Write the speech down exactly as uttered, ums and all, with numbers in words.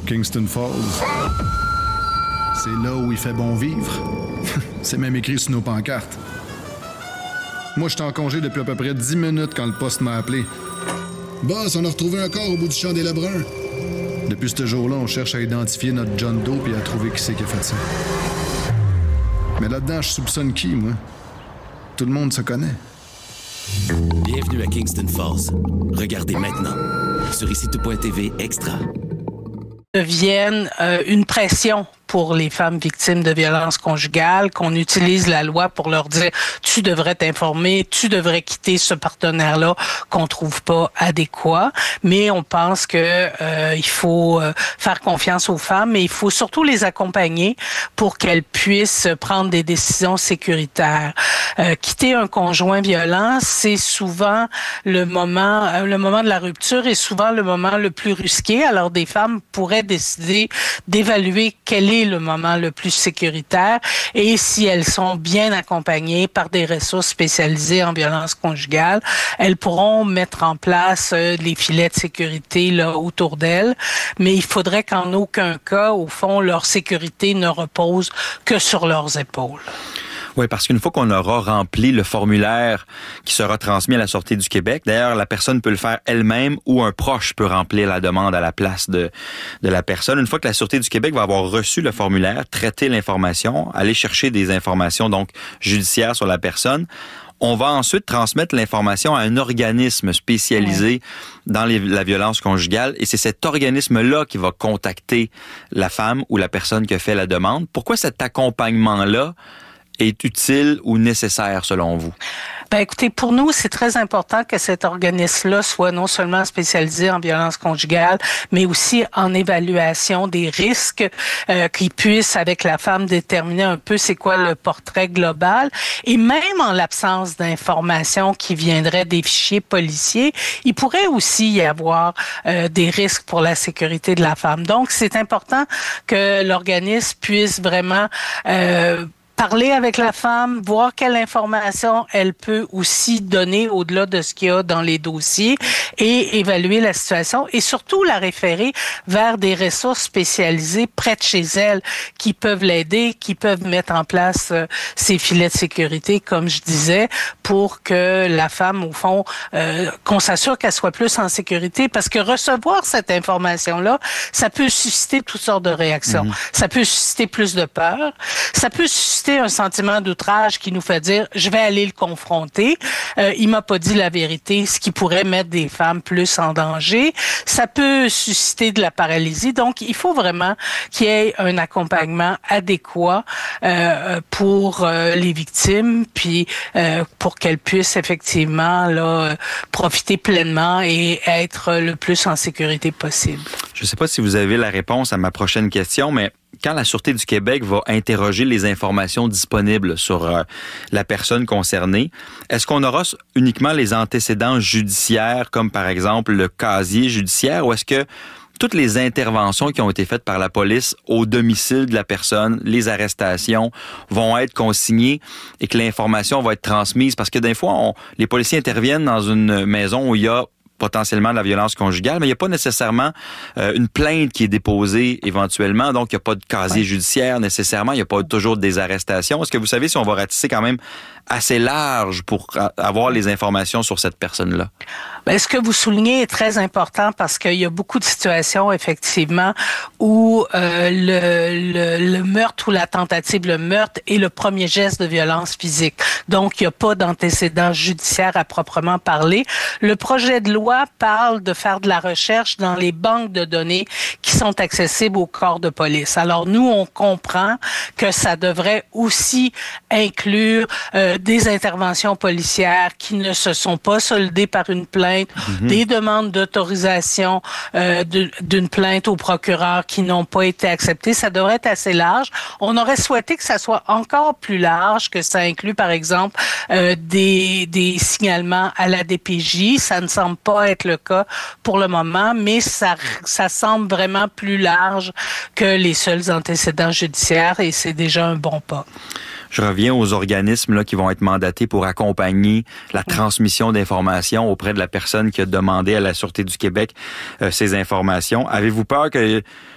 Kingston Falls. C'est là où il fait bon vivre. C'est même écrit sur nos pancartes. Moi, j'étais en congé depuis à peu près dix minutes quand le poste m'a appelé. Boss, on a retrouvé un corps au bout du champ des Lebrun. Depuis ce jour-là, on cherche à identifier notre John Doe et à trouver qui c'est qui a fait ça. Mais là-dedans, je soupçonne qui, moi? Tout le monde se connaît. Bienvenue à Kingston Falls. Regardez maintenant sur ici tout point t v extra. Deviennent euh, une pression pour les femmes victimes de violences conjugales, qu'on utilise la loi pour leur dire « tu devrais t'informer, tu devrais quitter ce partenaire-là qu'on trouve pas adéquat ». Mais on pense que euh, il faut euh, faire confiance aux femmes, mais il faut surtout les accompagner pour qu'elles puissent prendre des décisions sécuritaires. Euh, quitter un conjoint violent, c'est souvent le moment, euh, le moment de la rupture est souvent le moment le plus risqué. Alors des femmes pourraient décider d'évaluer quel est le moment le plus sécuritaire et si elles sont bien accompagnées par des ressources spécialisées en violence conjugale, elles pourront mettre en place euh, les filets de sécurité là autour d'elles, mais il faudrait qu'en aucun cas, au fond, leur sécurité ne repose que sur leurs épaules. Oui, parce qu'une fois qu'on aura rempli le formulaire qui sera transmis à la Sûreté du Québec, d'ailleurs, la personne peut le faire elle-même ou un proche peut remplir la demande à la place de, de la personne. Une fois que la Sûreté du Québec va avoir reçu le formulaire, traiter l'information, aller chercher des informations donc judiciaires sur la personne, on va ensuite transmettre l'information à un organisme spécialisé ouais. dans les, la violence conjugale et c'est cet organisme-là qui va contacter la femme ou la personne qui a fait la demande. Pourquoi cet accompagnement-là est utile ou nécessaire selon vous? Ben écoutez, pour nous, c'est très important que cet organisme-là soit non seulement spécialisé en violence conjugale, mais aussi en évaluation des risques, euh, qu'il puisse, avec la femme, déterminer un peu c'est quoi le portrait global. Et même en l'absence d'informations qui viendraient des fichiers policiers, il pourrait aussi y avoir euh, des risques pour la sécurité de la femme. Donc, c'est important que l'organisme puisse vraiment euh, parler avec la femme, voir quelle information elle peut aussi donner au-delà de ce qu'il y a dans les dossiers et évaluer la situation et surtout la référer vers des ressources spécialisées près de chez elle qui peuvent l'aider, qui peuvent mettre en place euh, ces filets de sécurité, comme je disais, pour que la femme, au fond, euh, qu'on s'assure qu'elle soit plus en sécurité parce que recevoir cette information-là, ça peut susciter toutes sortes de réactions. Mmh. Ça peut susciter plus de peur, ça peut susciter un sentiment d'outrage qui nous fait dire je vais aller le confronter, euh, il m'a pas dit la vérité, ce qui pourrait mettre des femmes plus en danger. Ça peut susciter de la paralysie, donc il faut vraiment qu'il y ait un accompagnement adéquat euh, pour euh, les victimes, puis euh, pour qu'elles puissent effectivement là profiter pleinement et être le plus en sécurité possible. Je ne sais pas si vous avez la réponse à ma prochaine question, mais quand la Sûreté du Québec va interroger les informations disponibles sur euh, la personne concernée, est-ce qu'on aura uniquement les antécédents judiciaires, comme par exemple le casier judiciaire, ou est-ce que toutes les interventions qui ont été faites par la police au domicile de la personne, les arrestations, vont être consignées et que l'information va être transmise? Parce que des fois, on, les policiers interviennent dans une maison où il y a potentiellement de la violence conjugale, mais il n'y a pas nécessairement euh, une plainte qui est déposée éventuellement, donc il n'y a pas de casier ouais. judiciaire nécessairement, il n'y a pas toujours des arrestations. Est-ce que vous savez si on va ratisser quand même assez large pour avoir les informations sur cette personne-là? Bien, ce que vous soulignez est très important parce qu'il y a beaucoup de situations, effectivement, où euh, le, le, le meurtre ou la tentative de meurtre est le premier geste de violence physique. Donc, il n'y a pas d'antécédent judiciaire à proprement parler. Le projet de loi parle de faire de la recherche dans les banques de données qui sont accessibles au corps de police. Alors, nous, on comprend que ça devrait aussi inclure euh, des interventions policières qui ne se sont pas soldées par une plainte, mm-hmm. des demandes d'autorisation euh, de, d'une plainte au procureur qui n'ont pas été acceptées. Ça devrait être assez large. On aurait souhaité que ça soit encore plus large, que ça inclue, par exemple, euh, des, des signalements à la D P J. Ça ne semble pas être le cas pour le moment, mais ça, ça semble vraiment plus large que les seuls antécédents judiciaires et c'est déjà un bon pas. Je reviens aux organismes là, qui vont être mandatés pour accompagner la transmission d'informations auprès de la personne qui a demandé à la Sûreté du Québec euh, ces informations. Avez-vous peur que